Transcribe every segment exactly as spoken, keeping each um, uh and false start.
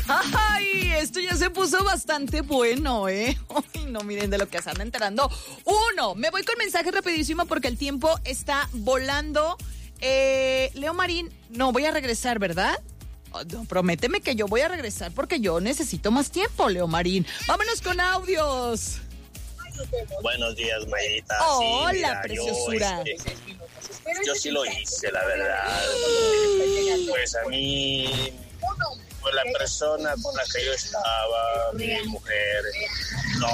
Ay, esto ya se puso bastante bueno, ¿eh? Ay, no, miren de lo que se anda enterando. Uno, me voy con mensaje rapidísimo porque el tiempo está volando. Eh, Leo Marín, no, voy a regresar, ¿verdad? No, prométeme que yo voy a regresar porque yo necesito más tiempo, Leo Marín. Vámonos con audios. Buenos días, Mayita. Hola, sí, mira, preciosura. Yo, este, yo sí lo hice, la verdad. Pues a mí, pues la persona con la que yo estaba, mi mujer, no,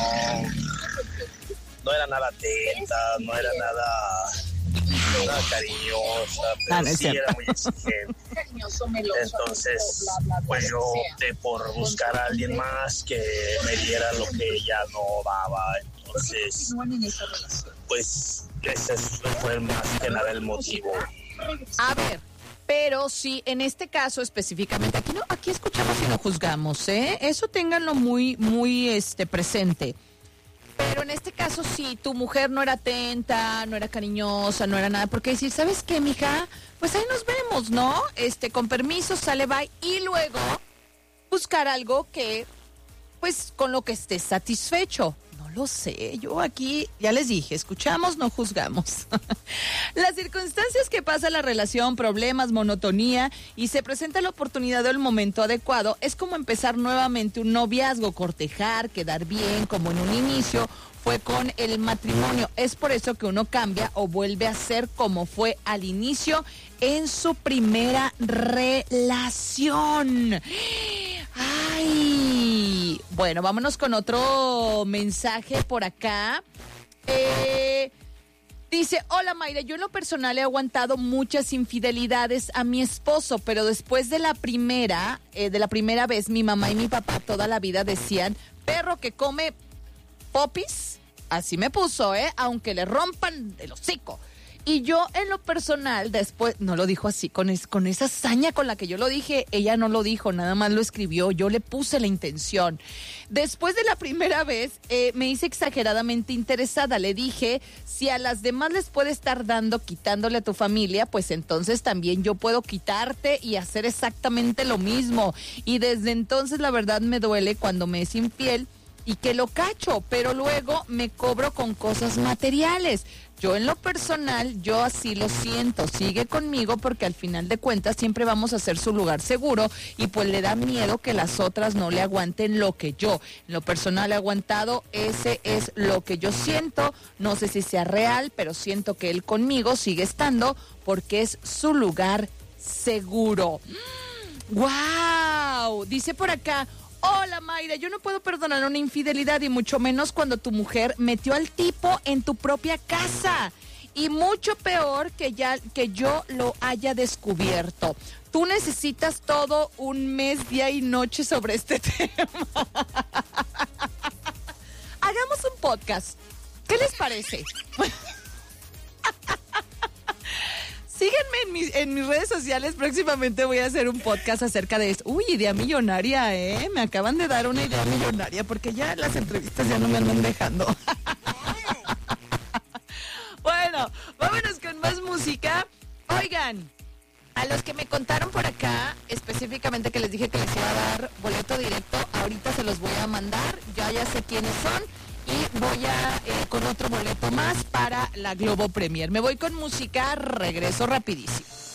no era nada atenta, no era nada, nada cariñosa, pero Ah, no es sí cierto. era muy exigente. Entonces, pues yo opté por buscar a alguien más que me diera lo que ella no daba. Entonces, pues ese fue más que nada el motivo. A ver, pero sí, en este caso específicamente, aquí no, aquí escuchamos y no juzgamos, ¿eh? Eso ténganlo muy, muy este, presente. Pero en este caso sí, tu mujer no era atenta, no era cariñosa, no era nada, porque decir, ¿sabes qué, mija? Pues ahí nos vemos, ¿no? Este, con permiso, sale, bye, y luego buscar algo que, pues, con lo que estés satisfecho. No lo sé, yo aquí, ya les dije, escuchamos, no juzgamos. Las circunstancias que pasa la relación, problemas, monotonía, y se presenta la oportunidad del momento adecuado, es como empezar nuevamente un noviazgo, cortejar, quedar bien, como en un inicio fue con el matrimonio. Es por eso que uno cambia o vuelve a ser como fue al inicio en su primera relación. Ay, bueno, vámonos con otro mensaje por acá. Eh, dice, hola Mayra, yo en lo personal he aguantado muchas infidelidades a mi esposo, pero después de la primera, eh, de la primera vez, mi mamá y mi papá toda la vida decían, perro que come popis, así me puso, ¿eh? Aunque le rompan el hocico. Y yo en lo personal, después, no lo dijo así, con, es, con esa hazaña con la que yo lo dije, ella no lo dijo, nada más lo escribió, yo le puse la intención. Después de la primera vez, eh, me hice exageradamente interesada, le dije, si a las demás les puede estar dando, quitándole a tu familia, pues entonces también yo puedo quitarte y hacer exactamente lo mismo. Y desde entonces la verdad me duele cuando me es infiel y que lo cacho, pero luego me cobro con cosas materiales. Yo en lo personal, yo así lo siento, sigue conmigo porque al final de cuentas siempre vamos a ser su lugar seguro y pues le da miedo que las otras no le aguanten lo que yo. En lo personal he aguantado, ese es lo que yo siento, no sé si sea real, pero siento que él conmigo sigue estando porque es su lugar seguro. ¡Wow! Dice por acá, hola Mayra, yo no puedo perdonar una infidelidad y mucho menos cuando tu mujer metió al tipo en tu propia casa. Y mucho peor que ya que yo lo haya descubierto. Tú necesitas todo un mes, día y noche sobre este tema. Hagamos un podcast. ¿Qué les parece? Síguenme en mis, en mis redes sociales, próximamente voy a hacer un podcast acerca de esto. Uy, idea millonaria, ¿eh? Me acaban de dar una idea millonaria porque ya las entrevistas ya no me andan dejando. Bueno, vámonos con más música. Oigan, a los que me contaron por acá, específicamente que les dije que les iba a dar boleto directo, ahorita se los voy a mandar, ya ya sé quiénes son. Y voy a eh, con otro boleto más para la Globo Premier. Me voy con música, regreso rapidísimo.